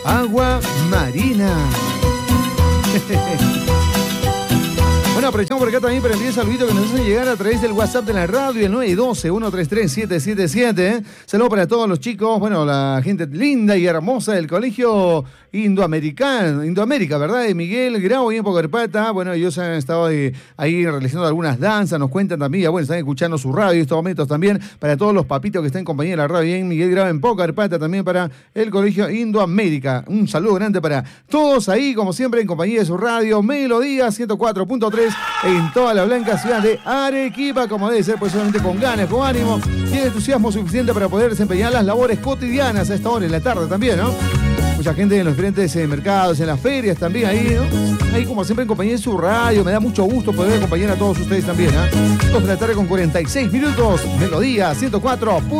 Agua Marina. Bueno, aprovechamos por acá también para enviar saluditos que nos hacen llegar a través del WhatsApp de la radio, el 912-133-777. Saludos para todos los chicos, bueno, la gente linda y hermosa del Colegio Indoamérica, ¿verdad? De Miguel Grau y en Pocarpata. Bueno, ellos han estado ahí realizando algunas danzas, nos cuentan también, bueno, están escuchando su radio en estos momentos también. Para todos los papitos que están en compañía de la radio en Miguel Grau en Pocarpata, también para el Colegio Indoamérica. Un saludo grande para todos ahí, como siempre, en compañía de su radio Melodía 104.3 en toda la blanca ciudad de Arequipa, como debe ser, pues solamente con ganas, con ánimo y entusiasmo suficiente para poder desempeñar las labores cotidianas a esta hora en la tarde también, ¿no? Mucha gente en los diferentes mercados, en las ferias también ahí, ¿no? Ahí como siempre en compañía de su radio, me da mucho gusto poder acompañar a todos ustedes también, ¿eh? 2 de la tarde con 46 minutos, Melodía 104.